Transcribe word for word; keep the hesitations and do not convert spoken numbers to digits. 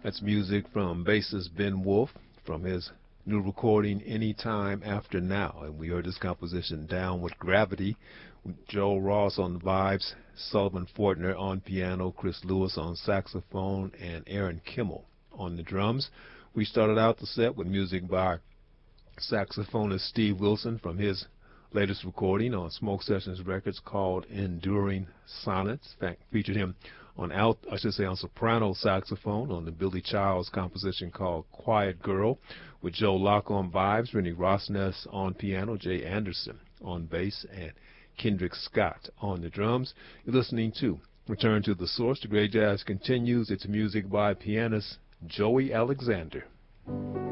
That's music from bassist Ben Wolf from his new recording Anytime After Now. And we heard this composition Down with Gravity with Joel Ross on the vibes, Sullivan Fortner on piano, Chris Lewis on saxophone, and Aaron Kimmel on the drums. We started out the set with music by saxophonist Steve Wilson from his latest recording on Smoke Sessions Records called Enduring Sonnets. In fact, featured him on alt, I should say on soprano saxophone on the Billy Childs composition called Quiet Girl, with Joe Locke on vibes, Rennie Rosnes on piano, Jay Anderson on bass, and Kendrick Scott on the drums. You're listening to Return to the Source. The Great Jazz continues. It's music by pianist Joey Alexander.